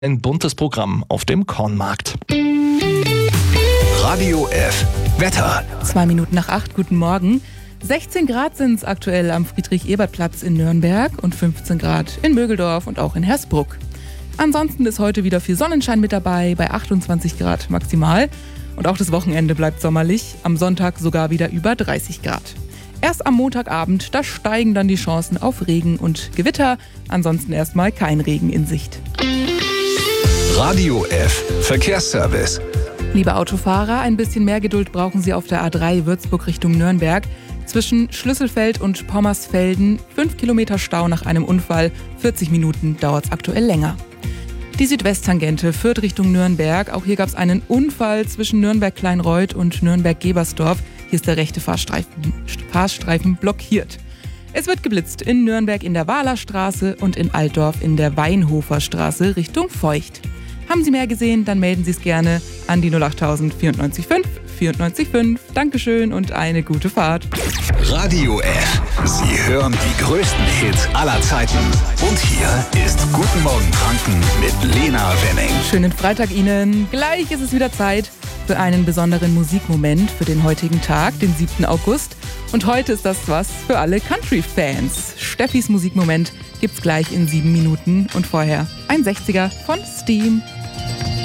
Ein buntes Programm auf dem Kornmarkt. Radio F. Wetter. 7:02, guten Morgen. 16 Grad sind es aktuell am Friedrich-Ebert-Platz in Nürnberg und 15 Grad in Mögeldorf und auch in Hersbruck. Ansonsten ist heute wieder viel Sonnenschein mit dabei, bei 28 Grad maximal. Und auch das Wochenende bleibt sommerlich, am Sonntag sogar wieder über 30 Grad. Erst am Montagabend, da steigen dann die Chancen auf Regen und Gewitter. Ansonsten erstmal kein Regen in Sicht. Radio F. Verkehrsservice. Liebe Autofahrer, ein bisschen mehr Geduld brauchen Sie auf der A3 Würzburg Richtung Nürnberg. Zwischen Schlüsselfeld und Pommersfelden 5 Kilometer Stau nach einem Unfall. 40 Minuten dauert es aktuell länger. Die Südwesttangente führt Richtung Nürnberg. Auch hier gab es einen Unfall zwischen Nürnberg-Kleinreuth und Nürnberg-Gebersdorf. Hier ist der rechte Fahrstreifen blockiert. Es wird geblitzt in Nürnberg in der Wahlerstraße und in Altdorf in der Weinhoferstraße Richtung Feucht. Haben Sie mehr gesehen, dann melden Sie es gerne an die 08000 94 5 94 5. Dankeschön und eine gute Fahrt. Radio F. Sie hören die größten Hits aller Zeiten. Und hier ist Guten Morgen Franken mit Lena Wenning. Schönen Freitag Ihnen. Gleich ist es wieder Zeit für einen besonderen Musikmoment für den heutigen Tag, den 7. August. Und heute ist das was für alle Country-Fans. Steffis Musikmoment gibt's gleich in 7 Minuten und vorher ein 60er von Steam.